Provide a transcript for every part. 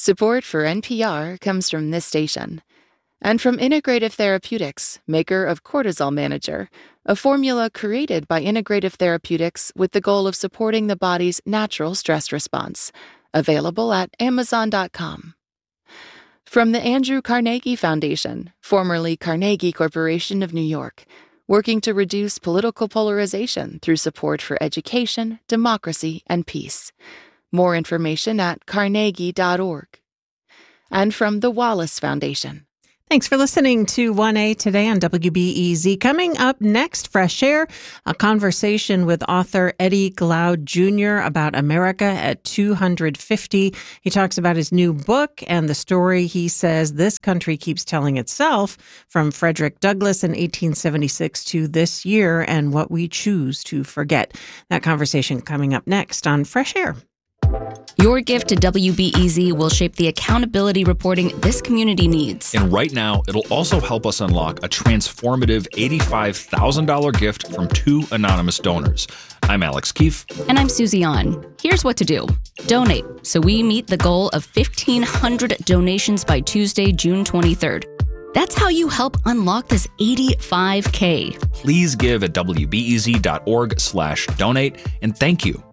Support for NPR comes from this station and from Integrative Therapeutics, maker of Cortisol Manager, a formula created by Integrative Therapeutics with the goal of supporting the body's natural stress response. Available at Amazon.com. From the Andrew Carnegie Foundation, formerly Carnegie Corporation of New York, working to reduce political polarization through support for education, democracy, and peace. More information at carnegie.org. And from the Wallace Foundation. Thanks for listening to 1A today on WBEZ. Coming up next, Fresh Air, a conversation with author Eddie Glaude Jr. about America at 250. He talks about his new book and the story he says this country keeps telling itself, from Frederick Douglass in 1876 to this year, and what we choose to forget. That conversation coming up next on Fresh Air. Your gift to WBEZ will shape the accountability reporting this community needs. And right now, it'll also help us unlock a transformative $85,000 gift from 2 anonymous donors. I'm Alex Keefe. And I'm Susie An. Here's what to do. Donate so we meet the goal of 1,500 donations by Tuesday, June 23rd. That's how you help unlock this $85K. Please give at WBEZ.org/donate, and thank you.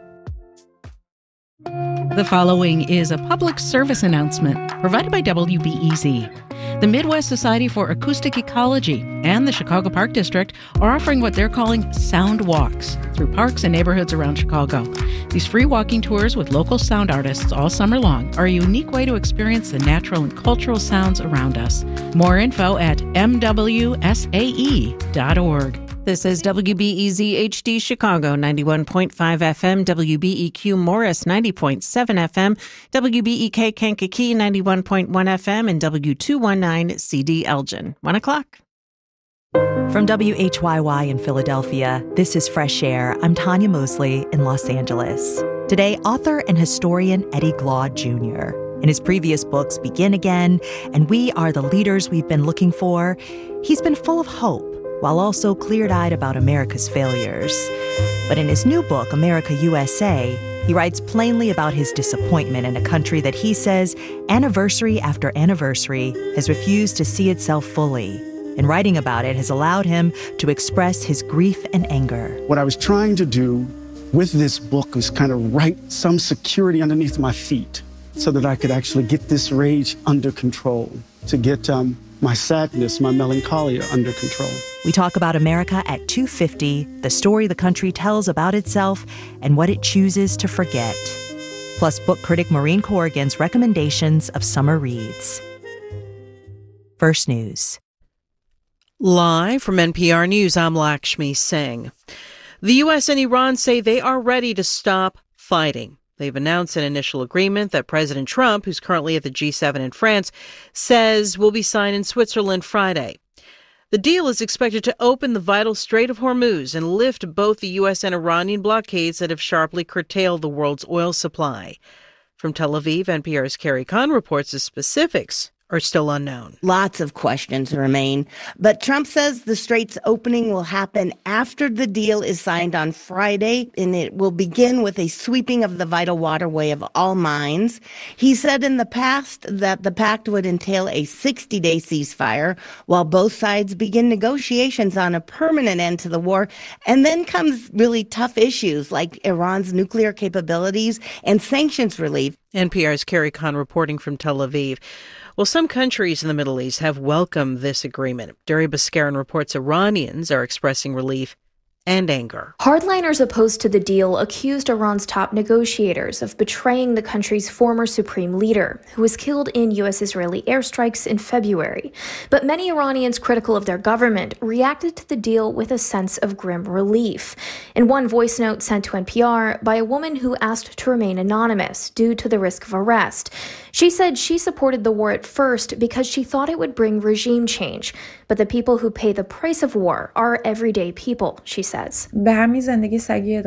The following is a public service announcement provided by WBEZ. The Midwest Society for Acoustic Ecology and the Chicago Park District are offering what they're calling sound walks through parks and neighborhoods around Chicago. These free walking tours with local sound artists all summer long are a unique way to experience the natural and cultural sounds around us. More info at mwsae.org. This is WBEZ HD Chicago, 91.5 FM, WBEQ Morris, 90.7 FM, WBEK Kankakee, 91.1 FM, and W219 CD Elgin. 1 o'clock. From WHYY in Philadelphia, this is Fresh Air. I'm Tanya Mosley in Los Angeles. Today, author and historian Eddie Glaude Jr. In his previous books, Begin Again and We Are the Leaders We've Been Looking For, he's been full of hope, while also clear-eyed about America's failures. But in his new book, America USA, he writes plainly about his disappointment in a country that he says, anniversary after anniversary, has refused to see itself fully. And writing about it has allowed him to express his grief and anger. What I was trying to do with this book was kind of write some security underneath my feet so that I could actually get this rage under control, to get my sadness, my melancholia under control. We talk about America at 250, the story the country tells about itself, and what it chooses to forget. Plus, book critic Maureen Corrigan's recommendations of summer reads. First News. Live from NPR News, I'm Lakshmi Singh. The U.S. and Iran say they are ready to stop fighting. They've announced an initial agreement that President Trump, who's currently at the G7 in France, says will be signed in Switzerland Friday. The deal is expected to open the vital Strait of Hormuz and lift both the U.S. and Iranian blockades that have sharply curtailed the world's oil supply. From Tel Aviv, NPR's Carrie Kahn reports the specifics are still unknown. Lots of questions remain, but Trump says the strait's opening will happen after the deal is signed on Friday, and it will begin with a sweeping of the vital waterway of all mines. He said in the past that the pact would entail a 60-day ceasefire while both sides begin negotiations on a permanent end to the war. And then comes really tough issues like Iran's nuclear capabilities and sanctions relief. NPR's Carrie Kahn reporting from Tel Aviv. Well, some countries in the Middle East have welcomed this agreement. Duri Baskarin reports Iranians are expressing relief and anger. Hardliners opposed to the deal accused Iran's top negotiators of betraying the country's former supreme leader, who was killed in U.S.-Israeli airstrikes in February. But many Iranians critical of their government reacted to the deal with a sense of grim relief. In one voice note sent to NPR by a woman who asked to remain anonymous due to the risk of arrest, she said she supported the war at first because she thought it would bring regime change. But the people who pay the price of war are everyday people, she says. It's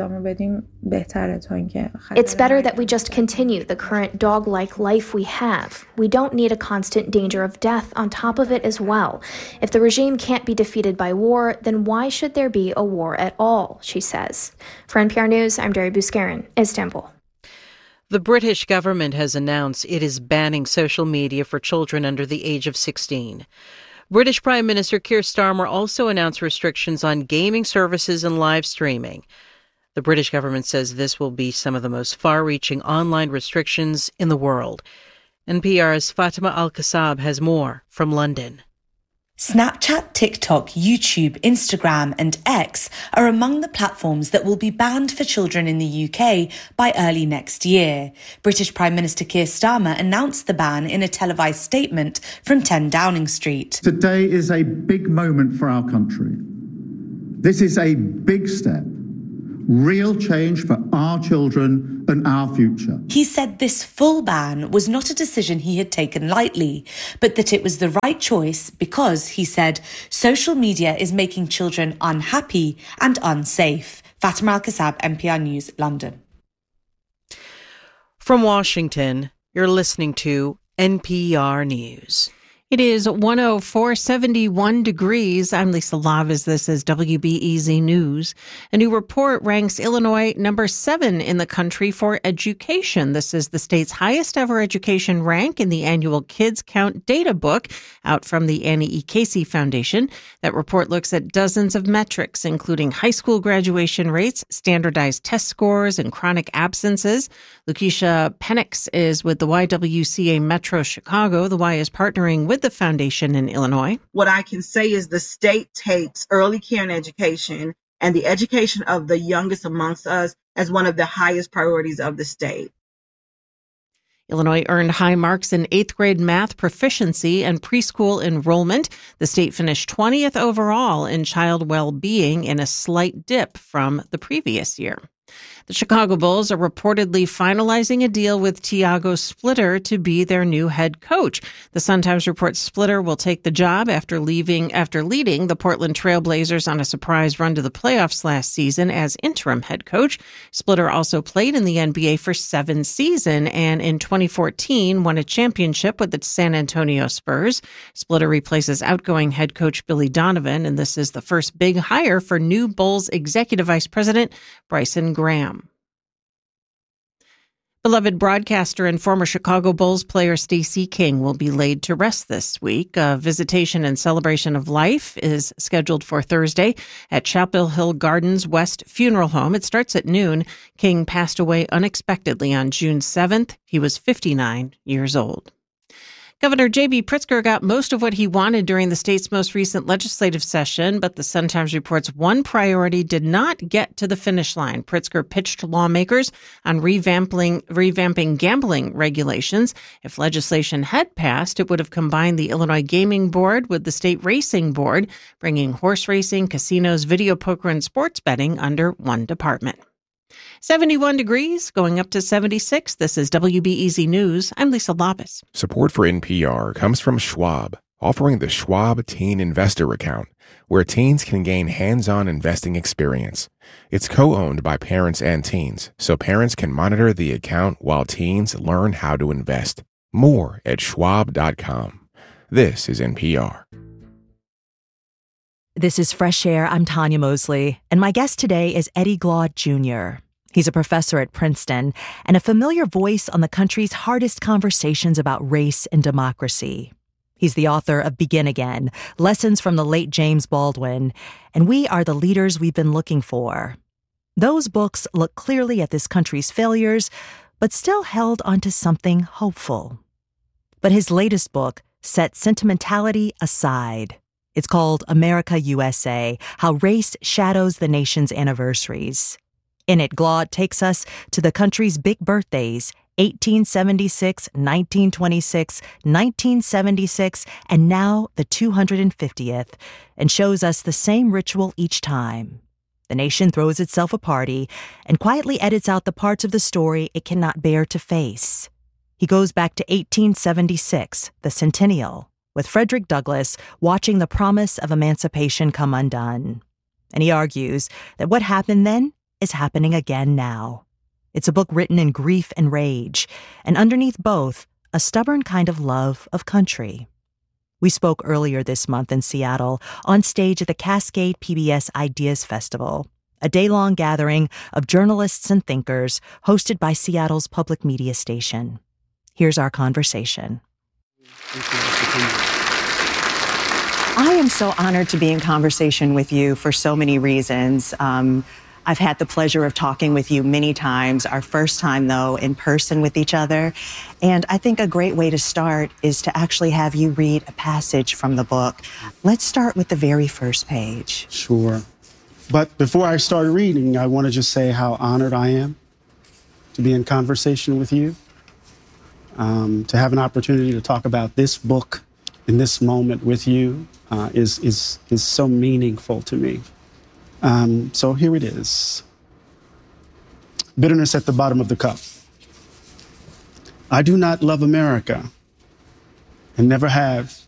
better that we just continue the current dog-like life we have. We don't need a constant danger of death on top of it as well. If the regime can't be defeated by war, then why should there be a war at all, she says. For NPR News, I'm Duri Baskarin, Istanbul. The British government has announced it is banning social media for children under the age of 16. British Prime Minister Keir Starmer also announced restrictions on gaming services and live streaming. The British government says this will be some of the most far-reaching online restrictions in the world. NPR's Fatima Al-Kassab has more from London. Snapchat, TikTok, YouTube, Instagram and X are among the platforms that will be banned for children in the UK by early next year. British Prime Minister Keir Starmer announced the ban in a televised statement from 10 Downing Street. Today is a big moment for our country. This is a big step. Real change for our children and our future. He said this full ban was not a decision he had taken lightly, but that it was the right choice because, he said, social media is making children unhappy and unsafe. Fatima Al-Kassab, NPR News, London. From Washington, you're listening to NPR News. It is 104.71 degrees. I'm Lisa Lavis. This is WBEZ News. A new report ranks Illinois number 7 in the country for education. This is the state's highest ever education rank in the annual Kids Count data book out from the Annie E. Casey Foundation. That report looks at dozens of metrics, including high school graduation rates, standardized test scores, and chronic absences. Lakeisha Penix is with the YWCA Metro Chicago. The Y is partnering with the foundation in Illinois. What I can say is the state takes early care and education and the education of the youngest amongst us as one of the highest priorities of the state. Illinois earned high marks in 8th grade math proficiency and preschool enrollment. The state finished 20th overall in child well-being in a slight dip from the previous year. The Chicago Bulls are reportedly finalizing a deal with Tiago Splitter to be their new head coach. The Sun-Times reports Splitter will take the job after leading the Portland Trail Blazers on a surprise run to the playoffs last season as interim head coach. Splitter also played in the NBA for 7 seasons and in 2014 won a championship with the San Antonio Spurs. Splitter replaces outgoing head coach Billy Donovan, and this is the first big hire for new Bulls executive vice president Bryson Graham. Beloved broadcaster and former Chicago Bulls player Stacey King will be laid to rest this week. A visitation and celebration of life is scheduled for Thursday at Chapel Hill Gardens West Funeral Home. It starts at noon. King passed away unexpectedly on June 7th. He was 59 years old. Governor J.B. Pritzker got most of what he wanted during the state's most recent legislative session, but the Sun-Times reports one priority did not get to the finish line. Pritzker pitched lawmakers on revamping gambling regulations. If legislation had passed, it would have combined the Illinois Gaming Board with the State Racing Board, bringing horse racing, casinos, video poker, and sports betting under one department. 71 degrees, going up to 76. This is WBEZ News. I'm Lisa Lavis. Support for NPR comes from Schwab, offering the Schwab Teen Investor Account, where teens can gain hands-on investing experience. It's co-owned by parents and teens, so parents can monitor the account while teens learn how to invest. More at schwab.com. This is NPR. This is Fresh Air. I'm Tanya Mosley, and my guest today is Eddie Glaude Jr. He's a professor at Princeton and a familiar voice on the country's hardest conversations about race and democracy. He's the author of Begin Again, Lessons from the Late James Baldwin, and We Are the Leaders We've Been Looking For. Those books look clearly at this country's failures, but still held onto something hopeful. But his latest book set sentimentality aside. It's called America USA, How Race Shadows the Nation's Anniversaries. In it, Glaude takes us to the country's big birthdays, 1876, 1926, 1976, and now the 250th, and shows us the same ritual each time. The nation throws itself a party and quietly edits out the parts of the story it cannot bear to face. He goes back to 1876, the centennial, with Frederick Douglass watching the promise of emancipation come undone. And he argues that what happened then is happening again now. It's a book written in grief and rage, and underneath both, a stubborn kind of love of country. We spoke earlier this month in Seattle on stage at the Cascade PBS Ideas Festival, a day-long gathering of journalists and thinkers hosted by Seattle's public media station. Here's our conversation. I am so honored to be in conversation with you for so many reasons. I've had the pleasure of talking with you many times, our first time, though, in person with each other. And I think a great way to start is to actually have you read a passage from the book. Let's start with the very first page. Sure. But before I start reading, I want to just say how honored I am to be in conversation with you, to have an opportunity to talk about this book in this moment with you is so meaningful to me. So here it is. Bitterness at the bottom of the cup. I do not love America and never have